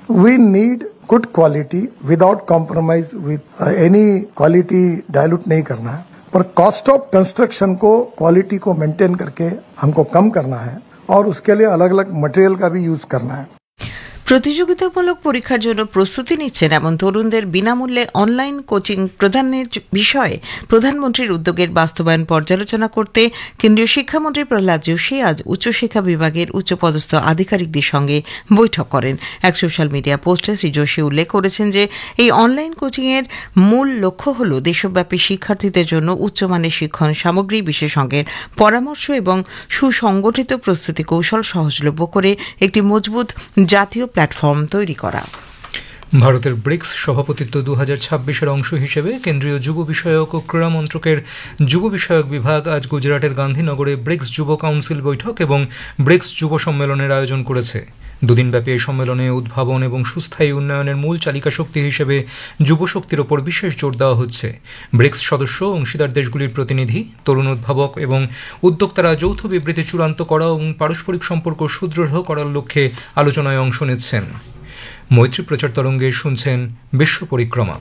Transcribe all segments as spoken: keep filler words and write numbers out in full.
We need good quality without compromise with uh, any quality dilute नहीं करना है, पर कॉस्ट ऑफ कंस्ट्रक्शन को क्वालिटी को मेंटेन करके हमको कम करना है और उसके लिए अलग अलग मटेरियल का भी यूज करना है। প্রতিযোগিতামূলক পরীক্ষার জন্য প্রস্তুতি নিচ্ছেন এমন তরুণদের বিনামূল্যে অনলাইন কোচিং প্রদানের বিষয়ে প্রধানমন্ত্রীর উদ্যোগের বাস্তবায়ন পর্যালোচনা করতে কেন্দ্রীয় শিক্ষামন্ত্রী প্রহ্লাদ যোশী আজ উচ্চশিক্ষা বিভাগের উচ্চপদস্থ আধিকারিকদের সঙ্গে বৈঠক করেন। এক সোশ্যাল মিডিয়া পোস্টে শ্রী যোশী উল্লেখ করেছেন যে এই অনলাইন কোচিংয়ের মূল লক্ষ্য হল দেশব্যাপী শিক্ষার্থীদের জন্য উচ্চমানের শিক্ষণ সামগ্রী, বিশেষজ্ঞের পরামর্শ এবং সুসংগঠিত প্রস্তুতি কৌশল সহজলভ্য করে একটি মজবুত জাতীয় প্ল্যাটফর্ম তৈরি করা। ভারতের ব্রিক্স সভাপতিত্ব দু হাজার ছাব্বিশের অংশ হিসেবে কেন্দ্রীয় যুব বিষয়ক ও ক্রীড়া মন্ত্রকের যুব বিষয়ক বিভাগ আজ গুজরাটের গান্ধীনগরে ব্রিক্স যুব কাউন্সিল বৈঠক এবং ব্রিক্স যুব সম্মেলনের আয়োজন করেছে। দুদিনব্যাপী এই সম্মেলনে উদ্ভাবন এবং সুস্থায়ী উন্নয়নের মূল চালিকা শক্তি হিসেবে যুবশক্তির ওপর বিশেষ জোর দেওয়া হচ্ছে। ব্রিক্স সদস্য অংশীদার দেশগুলির প্রতিনিধি, তরুণ উদ্ভাবক এবং উদ্যোক্তারা যৌথ বিবৃতি চূড়ান্ত করা এবং পারস্পরিক সম্পর্ক সুদৃঢ় করার লক্ষ্যে আলোচনায় অংশ নিচ্ছেন। মৈত্রী প্রচার তরঙ্গে শুনছেন বিশ্ব পরিক্রমা।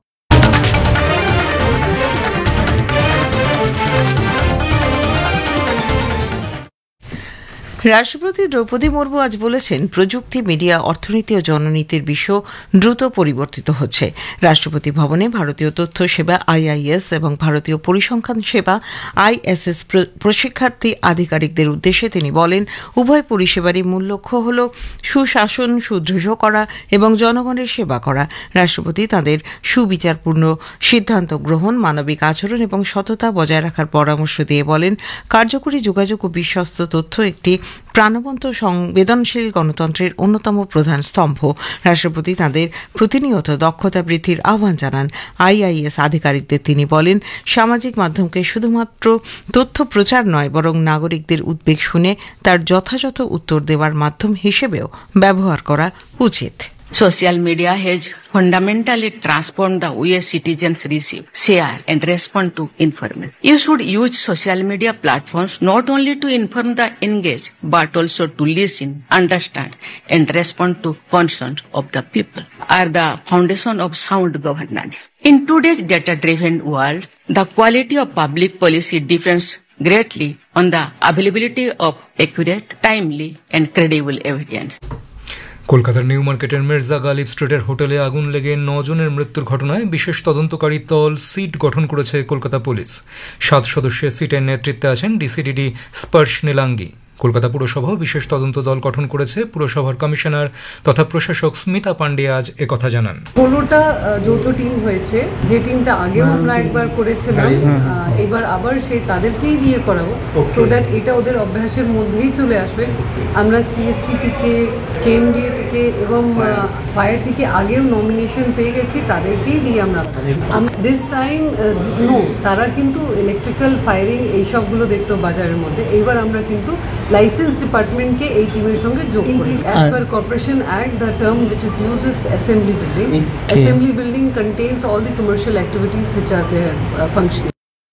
রাষ্ট্রপতি দ্রৌপদী মুর্মু আজ বলেছেন, প্রযুক্তি, মিডিয়া, অর্থনীতি ও জননীতির বিশ্ব দ্রুত পরিবর্তিত হচ্ছে। রাষ্ট্রপতি ভবনে ভারতীয় তথ্য সেবা আইআইএস এবং ভারতীয় পরিসংখ্যান সেবা আইএসএস প্রশিক্ষার্থী আধিকারিকদের উদ্দেশ্যে তিনি বলেন, উভয় পরিষেবারই মূল লক্ষ্য হল সুশাসন সুদৃঢ় করা এবং জনগণের সেবা করা। রাষ্ট্রপতি তাঁদের সুবিচারপূর্ণ সিদ্ধান্ত গ্রহণ, মানবিক আচরণ এবং সততা বজায় রাখার পরামর্শ দিয়ে বলেন, কার্যকরী যোগাযোগ ও বিশ্বস্ত তথ্য একটি প্রাণবন্ত সংবেদনশীল গণতন্ত্রের অন্যতম প্রধান স্তম্ভ। রাষ্ট্রপতি তাঁদের প্রতিনিয়ত দক্ষতা বৃদ্ধির আহ্বান জানান। আইআইএস আধিকারিকদের তিনি বলেন, সামাজিক মাধ্যমকে শুধুমাত্র তথ্য প্রচার নয়, বরং নাগরিকদের উদ্বেগ শুনে তার যথাযথ উত্তর দেওয়ার মাধ্যম হিসেবেও ব্যবহার করা উচিত। Social media has fundamentally transformed the way citizens receive, share and respond to information. You should use social media platforms not only to inform the engaged, but also to listen, understand and respond to concerns of the people, are the foundation of sound governance. In today's data-driven world, the quality of public policy depends greatly on the availability of accurate, timely and credible evidence. কলকাতার new মার্কেটের মির্জা গালিব স্ট্রিটের হোটেলে আগুন লেগে নজনের মৃত্যুর ঘটনায় বিশেষ তদন্তকারী দল সিট গঠন করেছে কলকাতা পুলিশ। সাত সদস্যের সিটের নেতৃত্বে আছেন ডিসিডিডি স্পর্শ নীলাঙ্গি। কলকাতা পুরসভাও বিশেষ তদন্ত দল গঠন করেছে। পুরসভার কমিশনার তথা প্রশাসক স্মিতা পান্ডে আজ একথা জানান। ষোলোটা যৌথ টিম হয়েছে, যে টিমটা আগেও আমরা একবার করেছিলাম, এবার আবার সেই তাদেরকেই দিয়ে করাবো, সো দ্যাট এটা ওদের অভ্যাসের মধ্যেই চলে আসবে। আমরা সিএসসি থেকে, কেএমডিএ থেকে এবং ফায়ার থেকে আগেও নমিনেশন পেয়ে গেছি, তাদেরকেই দিয়ে আমরা দিস টাইম নো, তারা কিন্তু ইলেকট্রিক্যাল ফায়ারিং এইসবগুলো দেখতো বাজারের মধ্যে। এইবার আমরা কিন্তু লাইসেন্স ডিপার্টমেন্টকে এই টিমের সঙ্গে যোগ করি। As per corporation act, the term which is used is assembly building. Assembly building contains all the commercial activities which are there uh, functioning.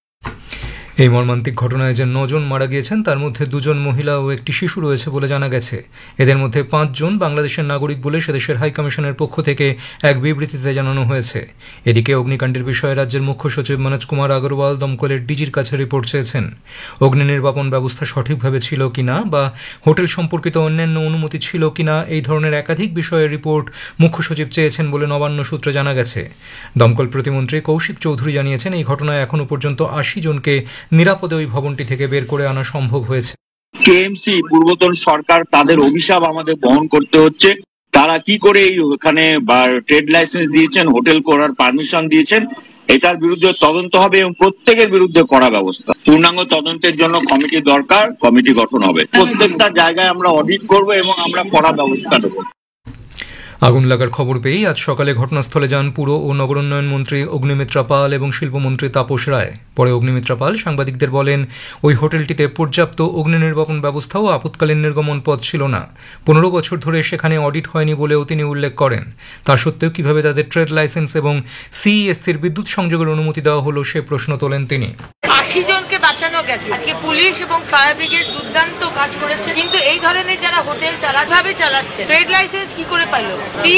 এই মর্মান্তিক ঘটনায় যে নজন মারা গিয়েছেন তার মধ্যে দুজন মহিলা ও একটি শিশু রয়েছে বলে জানা গেছে। এদের মধ্যে পাঁচজন বাংলাদেশের নাগরিক বলে সেদেশের হাইকমিশনের পক্ষ থেকে এক বিবৃতিতে জানানো হয়েছে। এদিকে অগ্নিকাণ্ডের বিষয়ে রাজ্যের মুখ্য সচিব মনোজ কুমার আগরওয়াল দমকলের ডিজির কাছে রিপোর্ট চেয়েছেন। অগ্নি নির্বাপন ব্যবস্থা সঠিকভাবে ছিল কিনা বা হোটেল সম্পর্কিত অন্যান্য অনুমতি ছিল কিনা, এই ধরনের একাধিক বিষয়ের রিপোর্ট মুখ্য সচিব চেয়েছেন বলে নবান্ন সূত্রে জানা গেছে। দমকল প্রতিমন্ত্রী কৌশিক চৌধুরী জানিয়েছেন, এই ঘটনায় এখনো পর্যন্ত আশি জনকে নিরাপদে ওই ভবনটি থেকে বের করে আনা সম্ভব হয়েছে। কেএমসি পূর্বতন সরকার, তাদের অভিশাপ আমাদের বহন করতে হচ্ছে। তারা কি করে ওখানে ট্রেড লাইসেন্স দিয়েছেন, হোটেল করার পারমিশন দিয়েছেন, এটার বিরুদ্ধে তদন্ত হবে এবং প্রত্যেকের বিরুদ্ধে কড়া ব্যবস্থা। পূর্ণাঙ্গ তদন্তের জন্য কমিটি দরকার, কমিটি গঠন হবে। প্রত্যেকটা জায়গায় আমরা অডিট করব এবং আমরা কড়া ব্যবস্থা নেব। আগুন লাগার খবর পেয়েই আজ সকালে ঘটনাস্থলে যান পুর ও নগরোন্নয়ন মন্ত্রী অগ্নিমিত্রা পাল এবং শিল্পমন্ত্রী তাপস রায়। পরে অগ্নিমিত্রা পাল সাংবাদিকদের বলেন, ওই হোটেলটিতে পর্যাপ্ত অগ্নি নির্বাপন ব্যবস্থা ও আপৎকালীন নির্গমন পথ ছিল না। পনেরো বছর ধরে সেখানে অডিট হয়নি বলেও তিনি উল্লেখ করেন। তা সত্ত্বেও কিভাবে তাদের ট্রেড লাইসেন্স এবং সিইএসসির বিদ্যুৎ সংযোগের অনুমতি দেওয়া হলো সে প্রশ্ন তোলেন তিনি। আশি জনকে বাঁচানো গেছে। আজকে পুলিশ এবং ফায়ার ব্রিগেড দুর্দান্ত কাজ করেছে, কিন্তু এই ধরনের যারা হোটেল চালাভাবে চালাচ্ছে, ট্রেড লাইসেন্স কি করে পাইল?